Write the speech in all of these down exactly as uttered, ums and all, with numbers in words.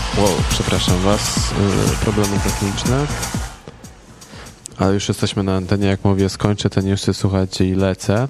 Wow, przepraszam was, yy, problemy techniczne. Ale już jesteśmy na antenie, jak mówię, skończę te newsy, słuchajcie, i lecę.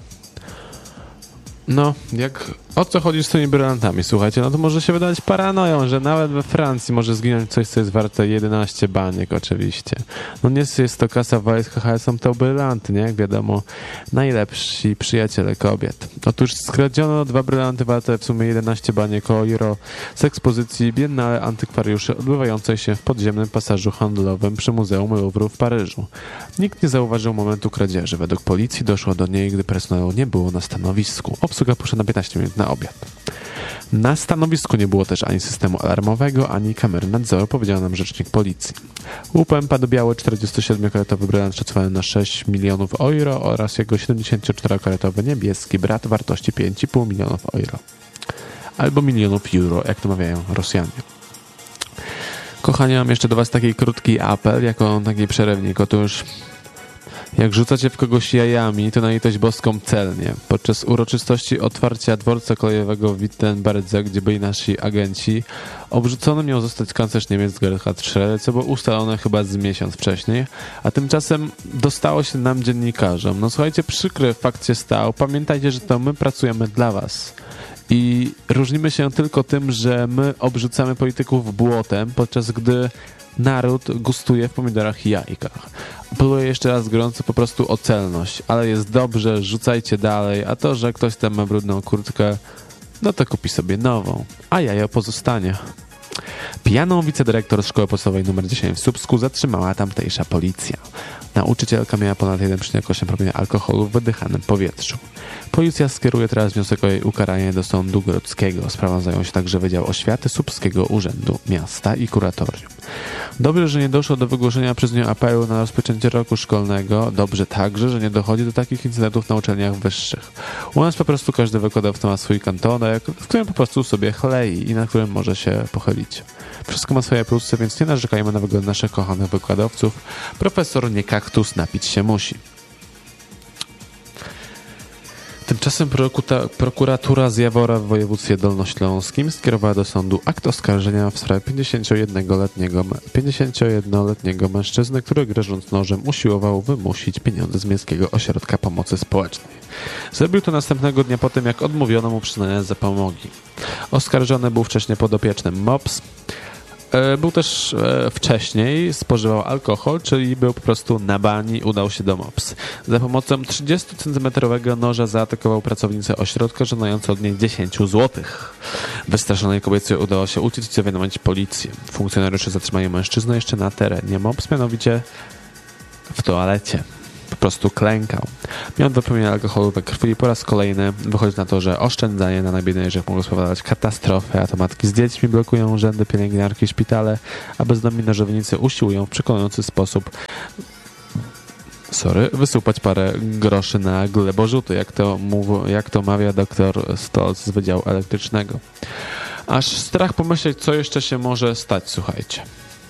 No, jak o co chodzi z tymi brylantami, słuchajcie, no to może się wydać paranoją, że nawet we Francji może zginąć coś, co jest warte jedenaście baniek oczywiście. No nie jest to kasa w walizkach, ale są to brylanty, nie? Jak wiadomo, najlepsi przyjaciele kobiet. Otóż skradziono dwa brylanty warte w sumie jedenaście baniek euro z ekspozycji Biennale Antykwariuszy odbywającej się w podziemnym pasażu handlowym przy Muzeum Louvru w Paryżu. Nikt nie zauważył momentu kradzieży. Według policji doszło do niej, gdy personelu nie było na stanowisku. Obsługa poszła na piętnaście minut na obiad. Na stanowisku nie było też ani systemu alarmowego, ani kamery nadzoru, powiedział nam rzecznik policji. Łupem padł biały czterdziestosiedmiokaratowy brylant szacowany na sześć milionów euro oraz jego siedemdziesięcioczterokaratowy niebieski brat wartości pięć i pół milionów euro. Albo milionów euro, jak to mawiają Rosjanie. Kochani, mam jeszcze do was taki krótki apel, jako taki przerywnik. Otóż jak rzucacie w kogoś jajami, to na litość boską celnie. Podczas uroczystości otwarcia dworca kolejowego w Wittenberdze, gdzie byli nasi agenci, obrzucony miał zostać kanclerz Niemiec Gerhard Schröder, co było ustalone chyba z miesiąc wcześniej, a tymczasem dostało się nam dziennikarzom. No słuchajcie, przykry fakt się stał. Pamiętajcie, że to my pracujemy dla was. I różnimy się tylko tym, że my obrzucamy polityków błotem, podczas gdy naród gustuje w pomidorach i jajkach. Apeluję jeszcze raz gorąco po prostu o celność, ale jest dobrze, rzucajcie dalej, a to, że ktoś tam ma brudną kurtkę, no to kupi sobie nową, a jajo pozostanie. Pijaną wicedyrektor szkoły podstawowej numer dziesięć w Słupsku zatrzymała tamtejsza policja. Nauczycielka miała ponad jeden przecinek osiem promila alkoholu w wydychanym powietrzu. Policja skieruje teraz wniosek o jej ukaranie do Sądu Grodzkiego. Sprawą zajął się także Wydział Oświaty Słupskiego Urzędu Miasta i Kuratorium. Dobrze, że nie doszło do wygłoszenia przez nią apelu na rozpoczęcie roku szkolnego. Dobrze także, że nie dochodzi do takich incydentów na uczelniach wyższych. U nas po prostu każdy wykładowca ma swój kantonek, w którym po prostu sobie chlei i na którym może się pochylić. Wszystko ma swoje plusy, więc nie narzekajmy na wygląd naszych kochanych wykładowców. Profesor nie kaktus, napić się musi. Tymczasem prokuratura z Jawora w województwie dolnośląskim skierowała do sądu akt oskarżenia w sprawie pięćdziesięciojednoletniego, pięćdziesięciojednoletniego mężczyzny, który grożąc nożem usiłował wymusić pieniądze z Miejskiego Ośrodka Pomocy Społecznej. Zrobił to następnego dnia po tym, jak odmówiono mu przyznania zapomogi. Oskarżony był wcześniej podopiecznym M O P S. Był też wcześniej, spożywał alkohol, czyli był po prostu na bani, udał się do M O P S. Za pomocą trzydziestocentymetrowego noża zaatakował pracownicę ośrodka, żądając od niej dziesięć złotych. Wystraszonej kobiecie udało się uciec i zawiadomić policję. Funkcjonariusze zatrzymali mężczyznę jeszcze na terenie M O P S, mianowicie w toalecie. Po prostu klękał. Miał dwa promile alkoholu we krwi i po raz kolejny wychodzi na to, że oszczędzanie na najbiedniejszych mogło spowodować katastrofę, a to matki z dziećmi blokują urzędy, pielęgniarki, szpitale, a bezdomni nożownicy usiłują w przekonujący sposób sorry, wysupać parę groszy na glebożuty, jak to, mów, jak to mawia doktor Stolz z Wydziału Elektrycznego. Aż strach pomyśleć, co jeszcze się może stać, słuchajcie.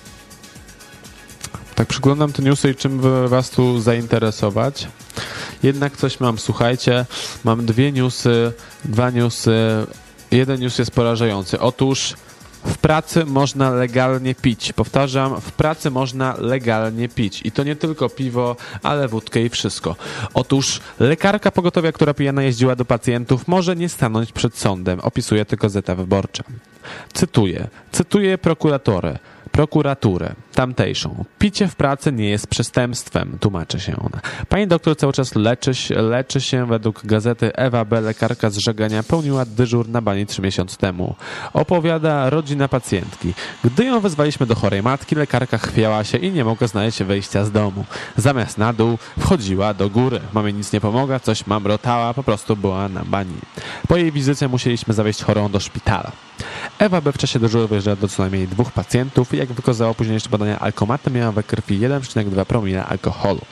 Tak przyglądam te newsy i czym by was tu zainteresować. Jednak coś mam, słuchajcie, mam dwie newsy, dwa newsy, jeden news jest porażający. Otóż w pracy można legalnie pić. Powtarzam, w pracy można legalnie pić. I to nie tylko piwo, ale wódkę i wszystko. Otóż lekarka pogotowia, która pijana jeździła do pacjentów, może nie stanąć przed sądem. Opisuje to Gazeta Wyborcza. Cytuję. Cytuję prokuratorę. Prokuraturę tamtejszą. Picie w pracy nie jest przestępstwem, tłumaczy się ona. Pani doktor cały czas leczy, leczy się. Według gazety Ewa B., lekarka z Żegania, pełniła dyżur na bani trzy miesiące temu. Opowiada rodzina pacjentki. Gdy ją wezwaliśmy do chorej matki, lekarka chwiała się i nie mogła znaleźć wyjścia z domu. Zamiast na dół wchodziła do góry. Mamie nic nie pomogła, coś mamrotała, po prostu była na bani. Po jej wizycie musieliśmy zawieźć chorą do szpitala. Ewa B. w czasie dyżuru wyjeżdżała do co najmniej dwóch pacjentów i jak wykazało późniejsze badania alkomaty, miała we krwi jeden przecinek dwa promila alkoholu.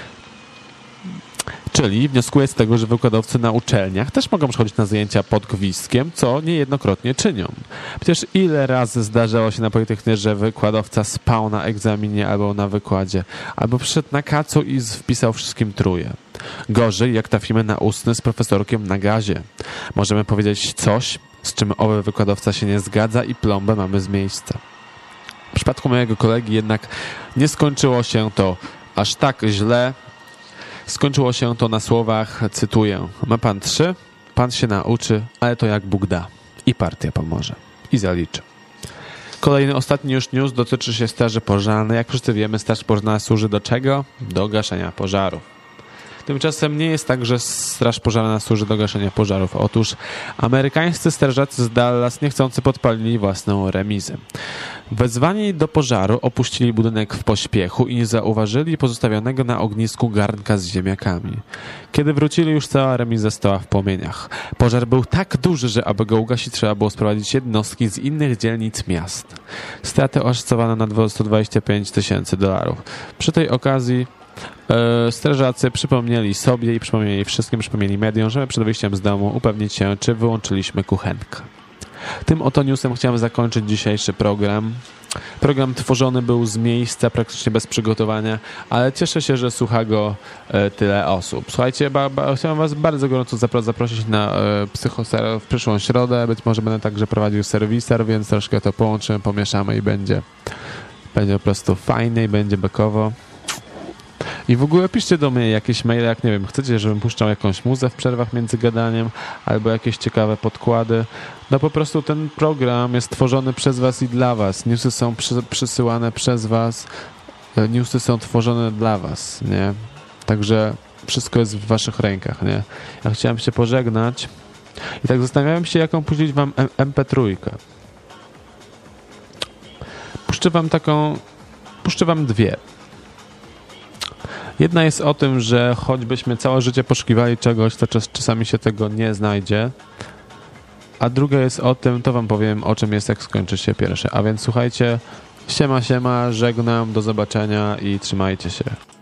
Czyli wnioskuje z tego, że wykładowcy na uczelniach też mogą przychodzić na zajęcia pod gwizdkiem, co niejednokrotnie czynią. Przecież ile razy zdarzało się na Politechnice, że wykładowca spał na egzaminie albo na wykładzie, albo przyszedł na kacu i wpisał wszystkim truje. Gorzej, jak trafimy na ustny z profesorkiem na gazie. Możemy powiedzieć coś, z czym owy wykładowca się nie zgadza i plombę mamy z miejsca. przypadku mojego kolegi jednak nie skończyło się to aż tak źle. Skończyło się to na słowach, cytuję: ma pan trzy, pan się nauczy, ale to jak Bóg da. I partia pomoże. I zaliczy. Kolejny, ostatni już news dotyczy się straży pożarnej. Jak wszyscy wiemy, straż pożarna służy do czego? Do gaszenia pożarów. Tymczasem nie jest tak, że straż pożarna służy do gaszenia pożarów. Otóż amerykańscy strażacy z Dallas niechcący podpalili własną remizę. Wezwani do pożaru opuścili budynek w pośpiechu i nie zauważyli pozostawionego na ognisku garnka z ziemniakami. Kiedy wrócili, już cała remiza stała w płomieniach. Pożar był tak duży, że aby go ugasić, trzeba było sprowadzić jednostki z innych dzielnic miast. Straty oszacowano na sto dwadzieścia pięć tysięcy dolarów. Przy tej okazji e, strażacy przypomnieli sobie i przypomnieli wszystkim, przypomnieli mediom, że przed wyjściem z domu upewnić się, czy wyłączyliśmy kuchenkę. Tym oto newsem chciałem zakończyć dzisiejszy program. Program tworzony był z miejsca, praktycznie bez przygotowania, ale cieszę się, że słucha go e, tyle osób. Słuchajcie, ba, ba, chciałem was bardzo gorąco zapro- zaprosić na e, psychoser w przyszłą środę. Być może będę także prowadził serwiser, więc troszkę to połączymy, pomieszamy i będzie, będzie po prostu fajnie i będzie bekowo. I w ogóle piszcie do mnie jakieś maile, jak nie wiem, chcecie, żebym puszczał jakąś muzę w przerwach między gadaniem, albo jakieś ciekawe podkłady. No po prostu ten program jest tworzony przez was i dla was. Newsy są przy, przysyłane przez was. Newsy są tworzone dla was, nie? Także wszystko jest w waszych rękach, nie? Ja chciałem się pożegnać i tak zastanawiałem się, jaką puścić wam em pe trzy. Puszczę wam taką... Puszczę wam dwie. Jedna jest o tym, że choćbyśmy całe życie poszukiwali czegoś, to czas, czasami się tego nie znajdzie. A druga jest o tym, to wam powiem, o czym jest, jak skończy się pierwsze. A więc słuchajcie, siema, siema, żegnam, do zobaczenia i trzymajcie się.